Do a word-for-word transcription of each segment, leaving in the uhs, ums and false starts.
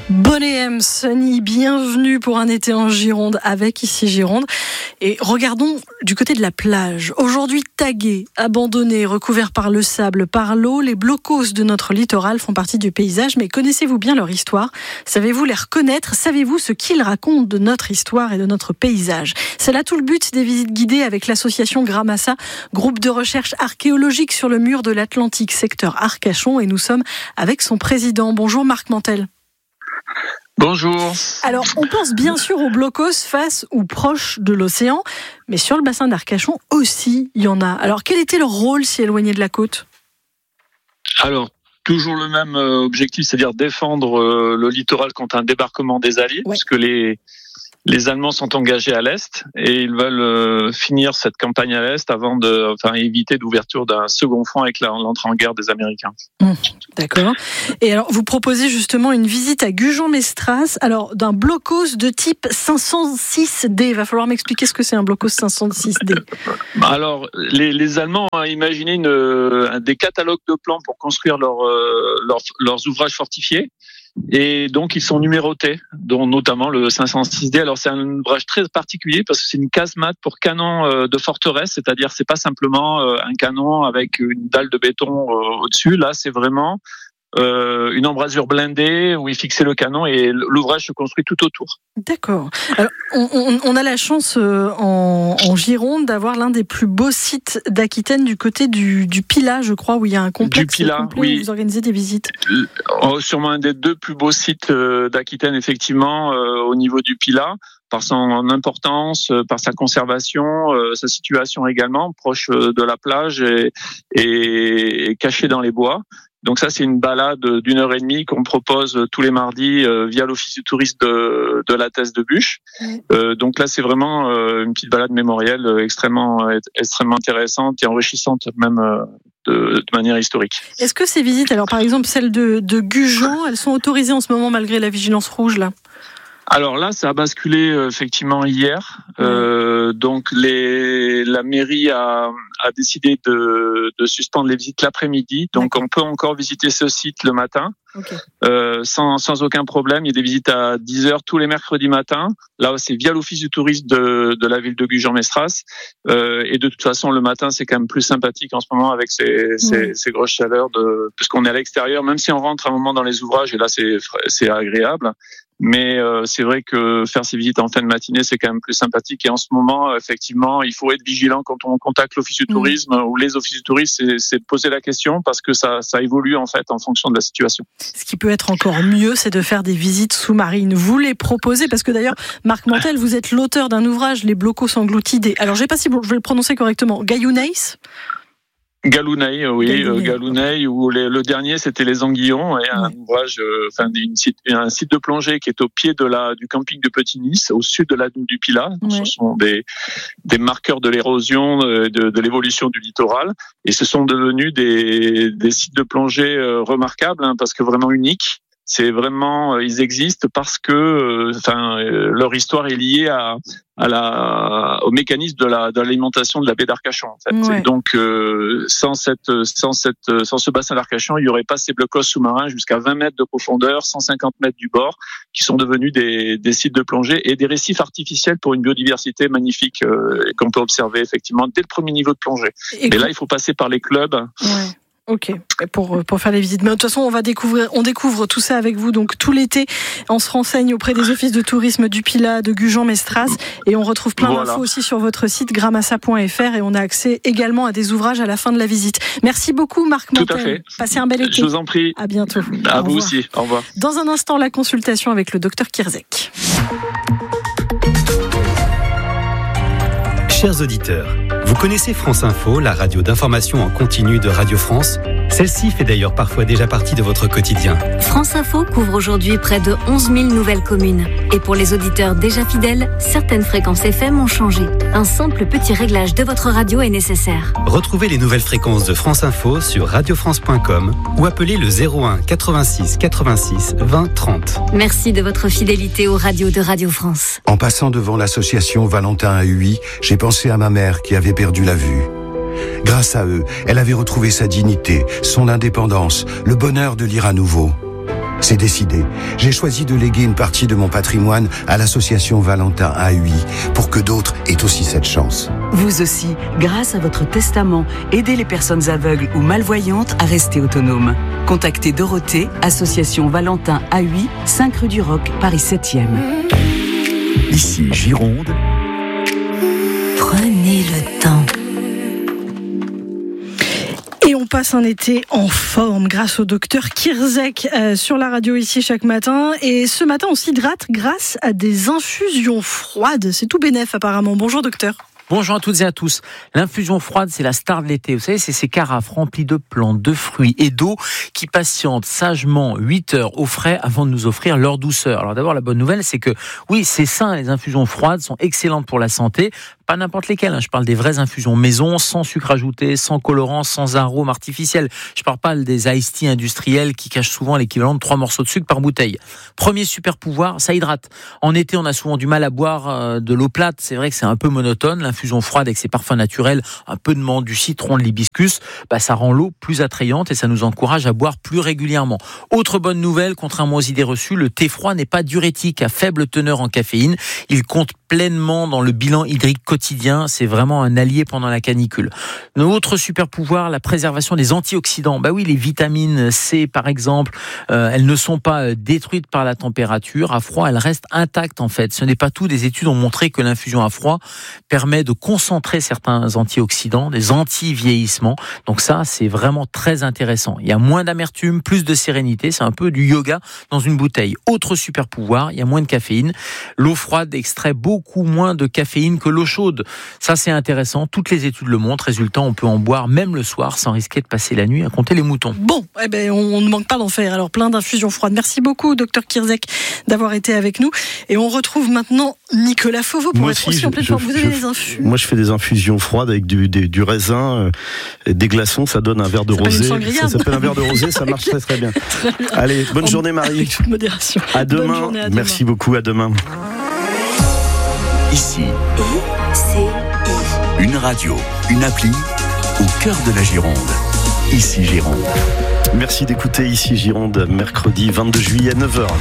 Bonnet M, Sunny, bienvenue pour un été en Gironde avec Ici Gironde. Et regardons du côté de la plage. Aujourd'hui tagués, abandonnés, recouverts par le sable, par l'eau, les blocos de notre littoral font partie du paysage. Mais connaissez-vous bien leur histoire ? Savez-vous les reconnaître ? Savez-vous ce qu'ils racontent de notre histoire et de notre paysage ? C'est là tout le but des visites guidées avec l'association Gramassa, groupe de recherche archéologique sur le mur de l'Atlantique, secteur Arcachon. Et nous sommes avec son président. Bonjour Marc Mantel. Bonjour. Alors, on pense bien sûr aux blocos face ou proches de l'océan, mais sur le bassin d'Arcachon aussi, il y en a. Alors, quel était leur rôle si éloigné de la côte ? Alors, toujours le même objectif, c'est-à-dire défendre le littoral contre un débarquement des Alliés, ouais. Puisque les... Les Allemands sont engagés à l'Est et ils veulent euh, finir cette campagne à l'Est avant de, enfin, éviter d'ouverture d'un second front avec l'entrée en guerre des Américains. Mmh, d'accord. Et alors, vous proposez justement une visite à Gujan-Mestras, alors d'un blocos de type cinq cent six D. Il va falloir m'expliquer ce que c'est un blocos cinq cent six D. Alors, les, les Allemands ont imaginé une, des catalogues de plans pour construire leur, euh, leur, leurs ouvrages fortifiés. Et donc ils sont numérotés, dont notamment le cinq cent six D. Alors c'est un ouvrage très particulier parce que c'est une casemate pour canon de forteresse, c'est-à-dire c'est pas simplement un canon avec une dalle de béton au-dessus. Là c'est vraiment euh, une embrasure blindée où il fixait le canon et l'ouvrage se construit tout autour. D'accord. Alors, on, on, on a la chance euh, en, en Gironde d'avoir l'un des plus beaux sites d'Aquitaine du côté du, du Pilat, je crois, où il y a un complexe du Pilat, complet oui. où vous organisez des visites. Euh, sûrement un des deux plus beaux sites euh, d'Aquitaine, effectivement, euh, au niveau du Pilat, par son importance, euh, par sa conservation, euh, sa situation également, proche euh, de la plage et, et, et caché dans les bois. Donc ça, c'est une balade d'une heure et demie qu'on propose tous les mardis euh, via l'office du tourisme de, de la Thèse de Buch. Euh, donc là, c'est vraiment euh, une petite balade mémorielle euh, extrêmement, extrêmement intéressante et enrichissante même euh, de, de manière historique. Est-ce que ces visites, alors par exemple celles de, de Gujan, elles sont autorisées en ce moment malgré la vigilance rouge là ? Alors là, ça a basculé effectivement hier. Euh, donc les, la mairie a, a décidé de, de suspendre les visites l'après-midi. Donc on peut encore visiter ce site le matin, okay. euh, sans, sans aucun problème. Il y a des visites à dix heures tous les mercredis matins. Là, c'est via l'office du tourisme de, de la ville de Gujan-Mestras. Euh, et de toute façon, le matin, c'est quand même plus sympathique en ce moment avec ces, ces, mmh. ces grosses chaleurs, de, parce qu'on est à l'extérieur. Même si on rentre un moment dans les ouvrages, et là, c'est, c'est agréable. Mais euh, c'est vrai que faire ces visites en fin de matinée, c'est quand même plus sympathique. Et en ce moment, effectivement, il faut être vigilant quand on contacte l'office du tourisme mmh. ou les offices du tourisme, c'est, c'est de poser la question parce que ça, ça évolue en fait en fonction de la situation. Ce qui peut être encore mieux, c'est de faire des visites sous-marines. Vous les proposez parce que d'ailleurs, Marc Mantel, vous êtes l'auteur d'un ouvrage, Les blocos engloutis des... Alors, je ne sais pas si je vais le prononcer correctement. Gayounais ? Galounaï, oui, Galounaï, Galounaï où les, le dernier c'était les Anguillons et un ouais. ouvrage, euh, enfin une site, un site de plongée qui est au pied de la du camping de Petit-Nice, au sud de la du Pilat. Ouais. Ce sont des des marqueurs de l'érosion, de, de, de l'évolution du littoral, et ce sont devenus des des sites de plongée euh, remarquables, hein, parce que vraiment uniques. C'est vraiment, ils existent parce que, enfin, euh, leur histoire est liée à, à la, au mécanisme de la, de l'alimentation de la baie d'Arcachon. En fait. Ouais. Donc, euh, sans cette, sans cette, sans ce bassin d'Arcachon, il n'y aurait pas ces blocos sous-marins jusqu'à vingt mètres de profondeur, cent cinquante mètres du bord, qui sont devenus des, des sites de plongée et des récifs artificiels pour une biodiversité magnifique euh, qu'on peut observer effectivement dès le premier niveau de plongée. Et, et là, il faut passer par les clubs. Ouais. Ok, pour pour faire les visites. Mais de toute façon, on va découvrir, on découvre tout ça avec vous. Donc tout l'été, on se renseigne auprès des offices de tourisme du Pilat, de Gujan-Mestras, et on retrouve plein voilà. d'infos aussi sur votre site gramassa point f r, et on a accès également à des ouvrages à la fin de la visite. Merci beaucoup, Marc Mantel. Tout à fait. Passez un bel été. Je vous en prie. À bientôt. À vous aussi. Au revoir. Dans un instant, la consultation avec le docteur Kirzek. Chers auditeurs, vous connaissez France Info, la radio d'information en continu de Radio France ? Celle-ci fait d'ailleurs parfois déjà partie de votre quotidien. France Info couvre aujourd'hui près de onze mille nouvelles communes. Et pour les auditeurs déjà fidèles, certaines fréquences F M ont changé. Un simple petit réglage de votre radio est nécessaire. Retrouvez les nouvelles fréquences de France Info sur radio france point com ou appelez le zéro un quatre-vingt-six quatre-vingt-six vingt trente. Merci de votre fidélité aux radios de Radio France. En passant devant l'association Valentin à Huy, j'ai pensé à ma mère qui avait perdu la vue. Grâce à eux, elle avait retrouvé sa dignité, son indépendance, le bonheur de lire à nouveau. C'est décidé. J'ai choisi de léguer une partie de mon patrimoine à l'association Valentin A U I pour que d'autres aient aussi cette chance. Vous aussi, grâce à votre testament, aidez les personnes aveugles ou malvoyantes à rester autonomes. Contactez Dorothée, association Valentin A U I, cinq rue du Roc, Paris septième. Ici Gironde. Prenez le temps. Et on passe un été en forme grâce au docteur Kirzek euh, sur la radio ici chaque matin. Et ce matin, on s'hydrate grâce à des infusions froides. C'est tout bénef apparemment. Bonjour docteur. Bonjour à toutes et à tous. L'infusion froide, c'est la star de l'été. Vous savez, c'est ces carafes remplies de plantes, de fruits et d'eau qui patientent sagement huit heures au frais avant de nous offrir leur douceur. Alors d'abord, la bonne nouvelle, c'est que oui, c'est sain, les infusions froides sont excellentes pour la santé. Pas n'importe lesquelles, hein. Je parle des vraies infusions maison, sans sucre ajouté, sans colorant, sans arôme artificiel. Je parle pas des iced tea industriels qui cachent souvent l'équivalent de trois morceaux de sucre par bouteille. Premier super pouvoir, ça hydrate. En été, on a souvent du mal à boire de l'eau plate. C'est vrai que c'est un peu monotone. L'infusion froide avec ses parfums naturels, un peu de menthe, du citron, de l'hibiscus, bah, ça rend l'eau plus attrayante et ça nous encourage à boire plus régulièrement. Autre bonne nouvelle, contrairement aux idées reçues, le thé froid n'est pas diurétique, à faible teneur en caféine. Il compte pleinement dans le bilan hydrique quotidien. C'est vraiment un allié pendant la canicule. Notre super pouvoir, la préservation des antioxydants. Bah oui, les vitamines C, par exemple, euh, elles ne sont pas détruites par la température. À froid, elles restent intactes, en fait. Ce n'est pas tout. Des études ont montré que l'infusion à froid permet de concentrer certains antioxydants, des anti-vieillissements. Donc ça, c'est vraiment très intéressant. Il y a moins d'amertume, plus de sérénité. C'est un peu du yoga dans une bouteille. Autre super pouvoir, il y a moins de caféine. L'eau froide extrait beaucoup beaucoup moins de caféine que l'eau chaude. Ça, c'est intéressant. Toutes les études le montrent. Résultat, on peut en boire même le soir sans risquer de passer la nuit à compter les moutons. Bon, eh ben, on ne manque pas d'en faire. Alors, plein d'infusions froides. Merci beaucoup, docteur Kirzek, d'avoir été avec nous. Et on retrouve maintenant Nicolas Fauveau pour moi être aussi, aussi en pleine forme. Vous avez des infus. Moi, je fais des infusions froides avec du, des, du raisin, euh, des glaçons. Ça donne un verre de ça rosé. Ça s'appelle un verre de rosé. Ça marche très, très bien. Très bien. Allez, bonne en, journée, Marie. Avec toute modération. À demain. Journée, à Merci demain. beaucoup. À demain. Ici, une radio, une appli au cœur de la Gironde. Ici Gironde. Merci d'écouter Ici Gironde, mercredi vingt-deux juillet à neuf heures.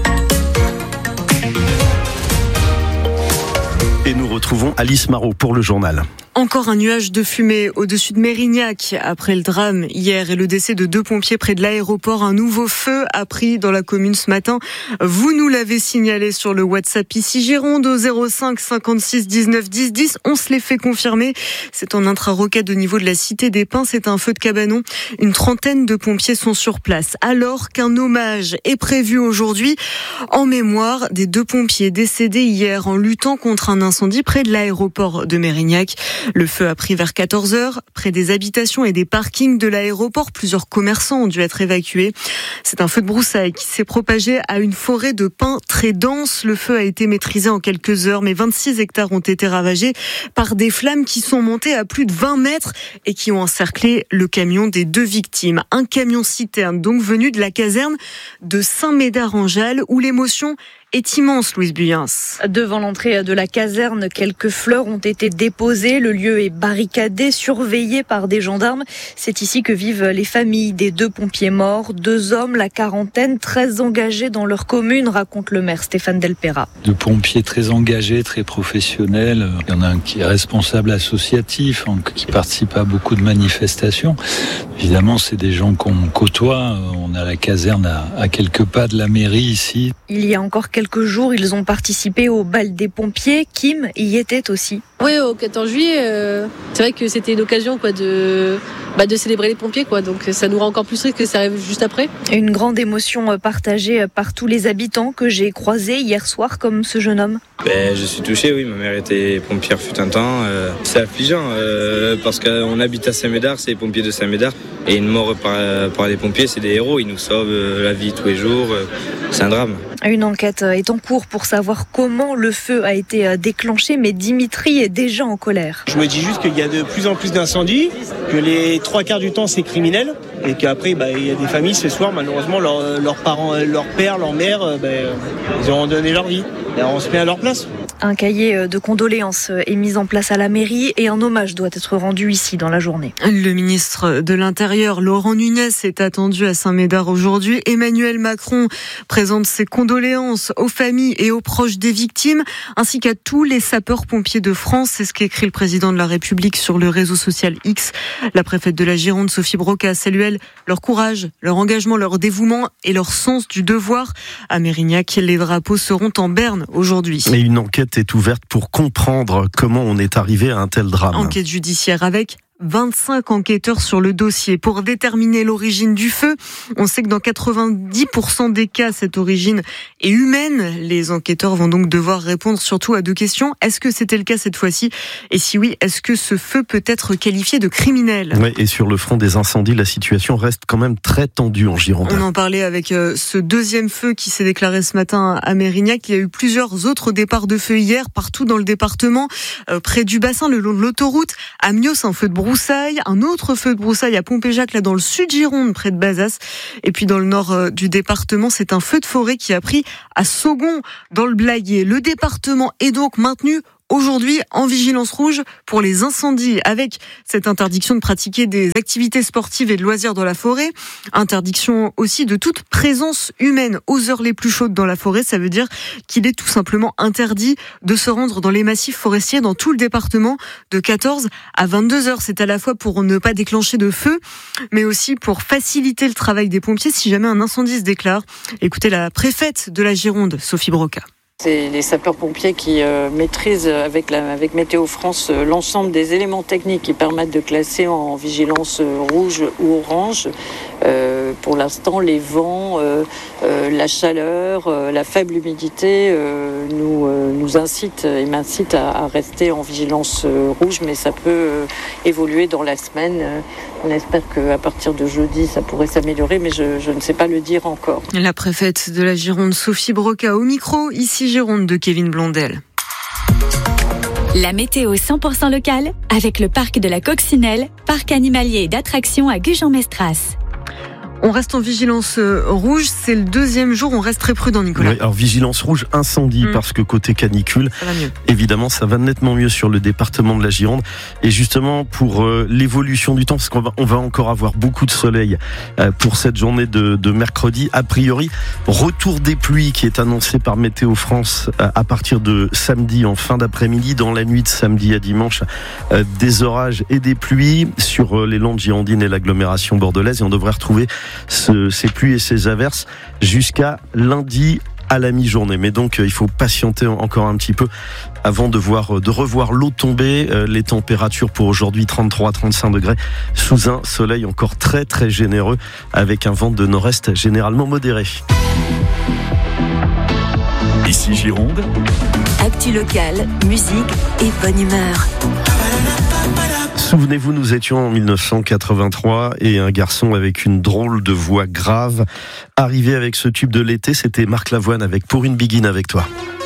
Et nous retrouvons Alice Marot pour le journal. Encore un nuage de fumée au-dessus de Mérignac. Après le drame hier et le décès de deux pompiers près de l'aéroport, un nouveau feu a pris dans la commune ce matin. Vous nous l'avez signalé sur le WhatsApp Ici Gironde au zéro cinq cinquante-six dix-neuf dix dix. On se les fait confirmer. C'est en intra-rocade au niveau de la Cité des Pins. C'est un feu de cabanon. Une trentaine de pompiers sont sur place. Alors qu'un hommage est prévu aujourd'hui en mémoire des deux pompiers décédés hier en luttant contre un incendie près de l'aéroport de Mérignac. Le feu a pris vers quatorze heures, près des habitations et des parkings de l'aéroport. Plusieurs commerçants ont dû être évacués. C'est un feu de broussailles qui s'est propagé à une forêt de pins très dense. Le feu a été maîtrisé en quelques heures, mais vingt-six hectares ont été ravagés par des flammes qui sont montées à plus de vingt mètres et qui ont encerclé le camion des deux victimes. Un camion citerne donc venu de la caserne de Saint-Médard-en-Jalles où l'émotion est immense, Louise Buyens. Devant l'entrée de la caserne, quelques fleurs ont été déposées. Le lieu est barricadé, surveillé par des gendarmes. C'est ici que vivent les familles des deux pompiers morts. Deux hommes, la quarantaine, très engagés dans leur commune, raconte le maire Stéphane Delpera. Deux pompiers très engagés, très professionnels. Il y en a un qui est responsable associatif, qui participe à beaucoup de manifestations. Évidemment, c'est des gens qu'on côtoie. On a la caserne à, à quelques pas de la mairie ici. Il y a encore quelques jours, ils ont participé au bal des pompiers. Kim y était aussi. Oui, au quatorze juillet, euh, c'est vrai que c'était une occasion quoi, de, bah, de célébrer les pompiers. Quoi, donc ça nous rend encore plus triste que ça arrive juste après. Une grande émotion partagée par tous les habitants que j'ai croisés hier soir, comme ce jeune homme. Ben, je suis touché, oui. Ma mère était pompière fut un temps. Euh, c'est affligeant euh, parce qu'on habite à Saint-Médard, c'est les pompiers de Saint-Médard. Et une mort par, par les pompiers, c'est des héros. Ils nous sauvent la vie tous les jours. C'est un drame. Une enquête est en cours pour savoir comment le feu a été déclenché, mais Dimitri est déjà en colère. Je me dis juste qu'il y a de plus en plus d'incendies, que les trois quarts du temps c'est criminel, et qu'après bah, il y a des familles ce soir, malheureusement leurs leur parents, leur père, leur mère, bah, ils ont donné leur vie. Et on se met à leur place. Un cahier de condoléances est mis en place à la mairie et un hommage doit être rendu ici dans la journée. Le ministre de l'Intérieur, Laurent Nunez, est attendu à Saint-Médard aujourd'hui. Emmanuel Macron présente ses condoléances aux familles et aux proches des victimes, ainsi qu'à tous les sapeurs-pompiers de France. C'est ce qu'écrit le président de la République sur le réseau social X. La préfète de la Gironde, Sophie Broca, salue elle leur courage, leur engagement, leur dévouement et leur sens du devoir. À Mérignac, les drapeaux seront en berne aujourd'hui. Mais une enquête est ouverte pour comprendre comment on est arrivé à un tel drame. Enquête judiciaire avec vingt-cinq enquêteurs sur le dossier pour déterminer l'origine du feu. On sait que dans quatre-vingt-dix pour cent des cas, cette origine est humaine. Les enquêteurs vont donc devoir répondre surtout à deux questions. Est-ce que c'était le cas cette fois-ci ? Et si oui, est-ce que ce feu peut être qualifié de criminel ? Oui, et sur le front des incendies, la situation reste quand même très tendue en Gironde. On en parlait avec ce deuxième feu qui s'est déclaré ce matin à Mérignac. Il y a eu plusieurs autres départs de feu hier, partout dans le département, près du bassin, le long de l'autoroute. À Mios, un feu de broussaille. Un autre feu de broussaille à Pompéjac, là dans le sud Gironde, près de Bazas. Et puis dans le nord du département, c'est un feu de forêt qui a pris à Saugon, dans le Blayais. Le département est donc maintenu aujourd'hui en vigilance rouge pour les incendies, avec cette interdiction de pratiquer des activités sportives et de loisirs dans la forêt. Interdiction aussi de toute présence humaine aux heures les plus chaudes dans la forêt. Ça veut dire qu'il est tout simplement interdit de se rendre dans les massifs forestiers dans tout le département de quatorze à vingt-deux heures. C'est à la fois pour ne pas déclencher de feu, mais aussi pour faciliter le travail des pompiers si jamais un incendie se déclare. Écoutez la préfète de la Gironde, Sophie Broca. C'est les sapeurs-pompiers qui euh, maîtrisent avec, la, avec Météo France euh, l'ensemble des éléments techniques qui permettent de classer en vigilance euh, rouge ou orange. Euh, pour l'instant, les vents, euh, euh, la chaleur, euh, la faible humidité euh, nous, euh, nous incitent et m'incitent à, à rester en vigilance euh, rouge, mais ça peut euh, évoluer dans la semaine. Euh, on espère qu'à partir de jeudi, ça pourrait s'améliorer, mais je, je ne sais pas le dire encore. La préfète de la Gironde, Sophie Broca, au micro, ici Gironde de Kevin Blondel. La météo cent pour cent locale avec le parc de la Coccinelle, parc animalier et d'attractions à Gujan-Mestras. On reste en vigilance rouge, c'est le deuxième jour, on reste très prudent, Nicolas. Oui, alors vigilance rouge incendie, mmh. parce que côté canicule, ça va mieux. Évidemment ça va nettement mieux sur le département de la Gironde. Et justement pour euh, l'évolution du temps, parce qu'on va, on va encore avoir beaucoup de soleil euh, pour cette journée de, de mercredi. A priori, retour des pluies qui est annoncé par Météo France euh, à partir de samedi en fin d'après-midi, dans la nuit de samedi à dimanche, euh, des orages et des pluies sur euh, les Landes girondines et l'agglomération bordelaise. Et on devrait retrouver Ce, ces pluies et ces averses jusqu'à lundi à la mi-journée. Mais donc, il faut patienter encore un petit peu avant de voir, de revoir l'eau tomber. Les températures pour aujourd'hui, trente-trois à trente-cinq degrés, sous un soleil encore très très généreux, avec un vent de nord-est généralement modéré. Ici Gironde. Actu locale, musique et bonne humeur. Souvenez-vous, nous étions en dix-neuf cent quatre-vingt-trois et un garçon avec une drôle de voix grave arrivé avec ce tube de l'été, c'était Marc Lavoine avec Pour une biguine avec toi.